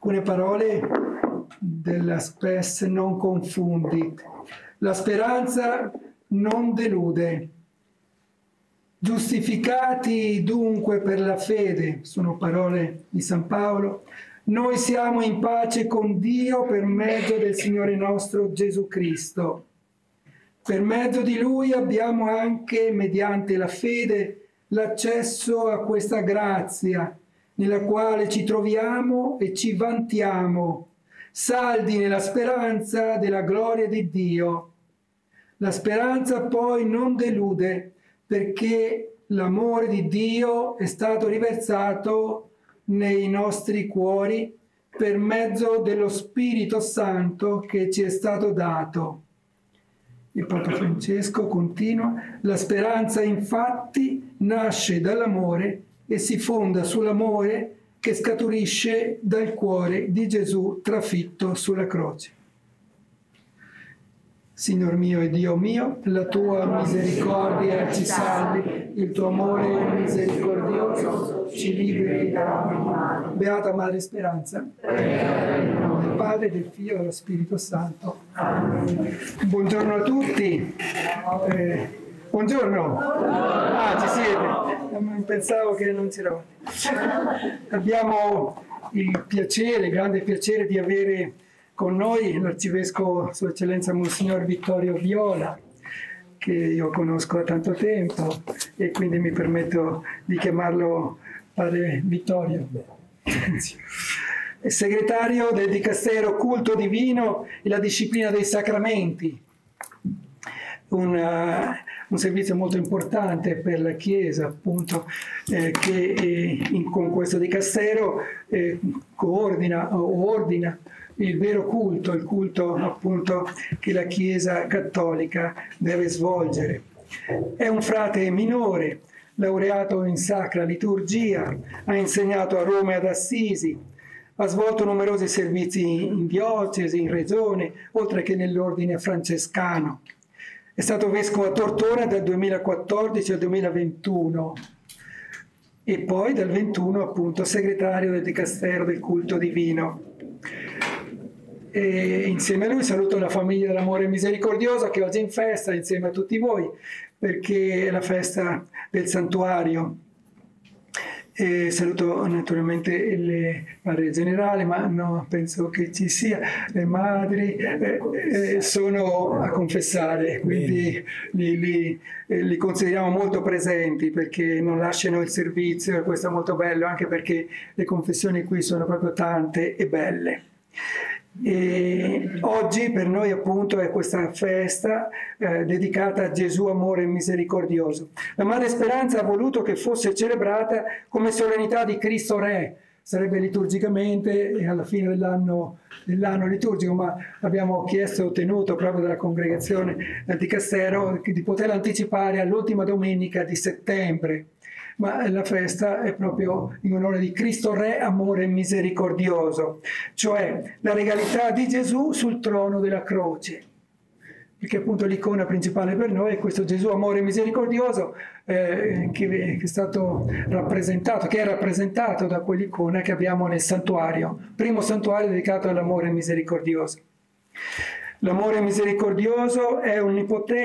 alcune parole della Spes non confundit. La speranza non delude. Giustificati dunque per la fede, sono parole di San Paolo, noi siamo in pace con Dio per mezzo del Signore nostro Gesù Cristo. Per mezzo di Lui abbiamo anche, mediante la fede, l'accesso a questa grazia, nella quale ci troviamo e ci vantiamo, saldi nella speranza della gloria di Dio. La speranza poi non delude, perché l'amore di Dio è stato riversato nei nostri cuori per mezzo dello Spirito Santo che ci è stato dato. Il Papa Francesco continua: la speranza infatti nasce dall'amore e si fonda sull'amore che scaturisce dal cuore di Gesù trafitto sulla croce. Signor mio e Dio mio, la tua misericordia ci salvi, il tuo amore misericordioso ci liberi da ogni male. Beata Madre Speranza, del Padre, del Figlio e dello Spirito Santo. Amen. Buongiorno a tutti. Buongiorno. Ci siete. Pensavo che non c'eravate. Abbiamo il grande piacere di avere con noi l'Arcivescovo Sua Eccellenza Monsignor Vittorio Viola, che io conosco da tanto tempo e quindi mi permetto di chiamarlo Padre Vittorio. È segretario del Dicastero Culto Divino e la Disciplina dei Sacramenti, un servizio molto importante per la Chiesa, appunto, che con questo Dicastero ordina il vero culto, il culto appunto che la Chiesa cattolica deve svolgere. È un frate minore, laureato in Sacra Liturgia, ha insegnato a Roma e ad Assisi, ha svolto numerosi servizi in diocesi, in regione, oltre che nell'ordine francescano. È stato vescovo a Tortona dal 2014 al 2021 e poi dal 21 appunto segretario del Dicastero del Culto Divino. E insieme a lui saluto la famiglia dell'Amore Misericordioso che oggi è in festa insieme a tutti voi, perché è la festa del santuario. E saluto naturalmente le madri generali, ma no, penso che ci sia le madri, sono a confessare, quindi li consideriamo molto presenti perché non lasciano il servizio, e questo è molto bello, anche perché le confessioni qui sono proprio tante e belle. E oggi per noi appunto è questa festa dedicata a Gesù Amore Misericordioso. La Madre Speranza ha voluto che fosse celebrata come solennità di Cristo Re, sarebbe liturgicamente alla fine dell'anno liturgico, ma abbiamo chiesto e ottenuto proprio dalla congregazione del Dicastero di poter anticipare all'ultima domenica di settembre. Ma la festa è proprio in onore di Cristo Re Amore Misericordioso, cioè la regalità di Gesù sul trono della croce, perché appunto l'icona principale per noi è questo Gesù Amore Misericordioso che è stato rappresentato, che è rappresentato da quell'icona che abbiamo nel santuario, primo santuario dedicato all'amore misericordioso. L'amore misericordioso è onnipotente.